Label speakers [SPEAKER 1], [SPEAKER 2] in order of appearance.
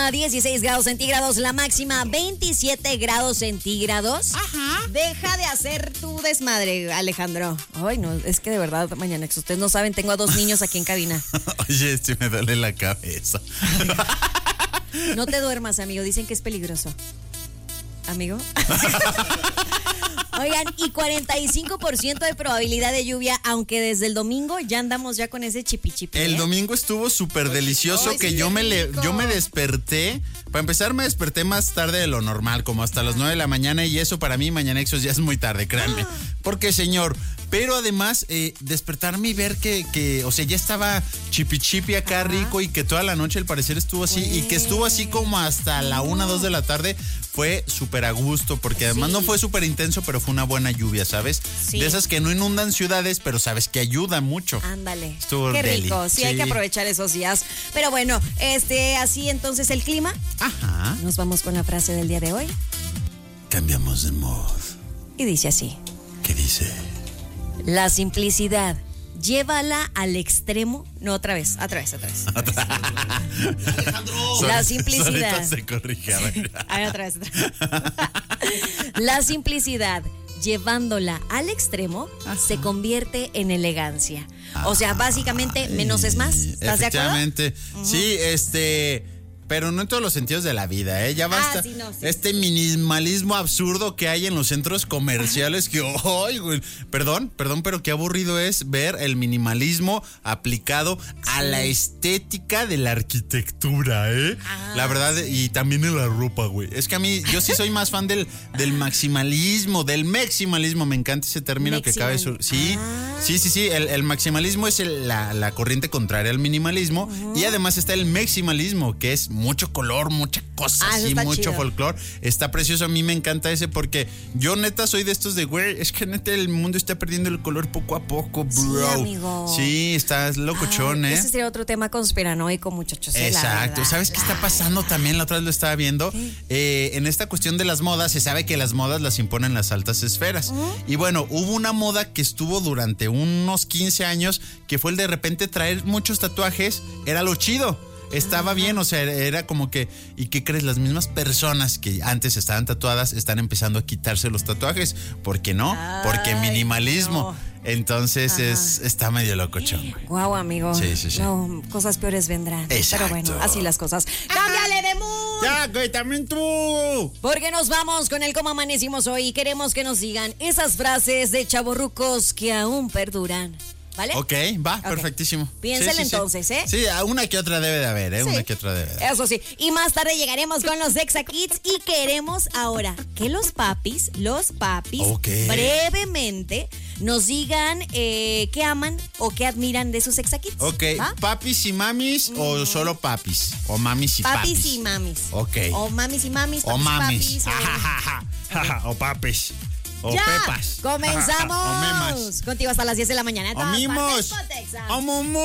[SPEAKER 1] mínima 16 grados centígrados, la máxima 27 grados centígrados.
[SPEAKER 2] Ajá.
[SPEAKER 1] Deja de hacer tu desmadre, Alejandro. Ay, no, es que de verdad, mañana, ustedes no saben, tengo a 2 niños aquí en cabina.
[SPEAKER 2] Oye, me duele la cabeza.
[SPEAKER 1] No te duermas, amigo, dicen que es peligroso. ¿Amigo? Oigan, y 45% de probabilidad de lluvia, aunque desde el domingo ya andamos ya con ese chipi-chipi.
[SPEAKER 2] El domingo estuvo súper delicioso, que
[SPEAKER 1] sí,
[SPEAKER 2] yo me
[SPEAKER 1] rico.
[SPEAKER 2] desperté. Para empezar, me desperté más tarde de lo normal, como hasta las 9 de la mañana, y eso para mí, Mañana Exos, ya es muy tarde, créanme. Porque, señor, pero además, despertarme y ver que, o sea, ya estaba chipi-chipi acá rico, y que toda la noche al parecer estuvo así, y que estuvo así como hasta la 1, 2 de la tarde, fue súper a gusto, porque además no fue súper intenso, pero fue una buena lluvia, ¿sabes?
[SPEAKER 1] Sí.
[SPEAKER 2] De esas que no inundan ciudades, pero sabes que ayuda mucho.
[SPEAKER 1] Ándale.
[SPEAKER 2] Estuvo
[SPEAKER 1] Qué
[SPEAKER 2] deli.
[SPEAKER 1] rico, sí, hay que aprovechar esos días. Pero bueno, así entonces el clima.
[SPEAKER 2] Ajá.
[SPEAKER 1] Nos vamos con la frase del día de hoy.
[SPEAKER 2] Cambiamos de mood.
[SPEAKER 1] Y dice así:
[SPEAKER 2] ¿Qué dice?
[SPEAKER 1] la simplicidad, llévala al extremo. No, otra vez.
[SPEAKER 2] Alejandro.
[SPEAKER 1] La simplicidad.
[SPEAKER 2] Solita se corrige. A ver.
[SPEAKER 1] A ver, otra vez. La simplicidad, llevándola al extremo, se convierte en elegancia. O sea, básicamente, menos es más. ¿Estás de acuerdo?
[SPEAKER 2] Efectivamente. Sí, pero no en todos los sentidos de la vida, ¿eh? Ya basta.
[SPEAKER 1] Sí, no, sí,
[SPEAKER 2] este minimalismo absurdo que hay en los centros comerciales que, ¡ay, güey! Perdón, pero qué aburrido es ver el minimalismo aplicado a la estética de la arquitectura, ¿eh? La verdad, y también en la ropa, güey. Es que a mí, yo sí soy más fan del maximalismo, del maximalismo. Me encanta ese término que acaba de surgir. Sí. El maximalismo es la corriente contraria al minimalismo. Y además está el maximalismo, que es mucho color, mucha cosa, así, mucho folclore. Está precioso, a mí me encanta ese, porque yo neta soy de estos de, güey, es que neta el mundo está perdiendo el color poco a poco, bro.
[SPEAKER 1] Sí, amigo.
[SPEAKER 2] Sí, estás locochón, ¿eh?
[SPEAKER 1] Ese sería otro tema conspiranoico, muchachos.
[SPEAKER 2] Exacto. ¿Sabes qué está pasando también? La otra vez lo estaba viendo. En esta cuestión de las modas, se sabe que las modas las imponen las altas esferas. Y bueno, hubo una moda que estuvo durante unos 15 años, que fue el de repente traer muchos tatuajes. Era lo chido. Estaba bien, o sea, era como que, ¿y qué crees? Las mismas personas que antes estaban tatuadas están empezando a quitarse los tatuajes. ¿Por qué no? Porque minimalismo. No. Entonces está medio locochón.
[SPEAKER 1] Guau, amigo.
[SPEAKER 2] Sí.
[SPEAKER 1] No, cosas peores vendrán.
[SPEAKER 2] Exacto.
[SPEAKER 1] Pero bueno, así las cosas. ¡Cámbiale de mood!
[SPEAKER 2] ¡Ya, güey, también tú!
[SPEAKER 1] Porque nos vamos con el cómo amanecimos hoy y queremos que nos digan esas frases de chavorrucos que aún perduran. ¿Vale?
[SPEAKER 2] Ok, va, perfectísimo.
[SPEAKER 1] Piénsale entonces, ¿eh?
[SPEAKER 2] Sí, una que otra debe de haber, ¿eh?
[SPEAKER 1] Sí.
[SPEAKER 2] Una que otra debe de haber.
[SPEAKER 1] Eso sí. Y más tarde llegaremos con los Exa Kids y queremos ahora que los papis, brevemente nos digan qué aman o qué admiran de sus Exa Kids.
[SPEAKER 2] Ok,
[SPEAKER 1] ¿va?
[SPEAKER 2] ¿papis y mamis o solo papis? ¿O mamis y papis?
[SPEAKER 1] Papis y mamis.
[SPEAKER 2] Ok.
[SPEAKER 1] O mamis y mamis,
[SPEAKER 2] o mamis.
[SPEAKER 1] Papis,
[SPEAKER 2] o papis. O
[SPEAKER 1] ya,
[SPEAKER 2] pepas.
[SPEAKER 1] comenzamos.
[SPEAKER 2] O memas.
[SPEAKER 1] Contigo hasta las 10 de la mañana.
[SPEAKER 2] O mimos. O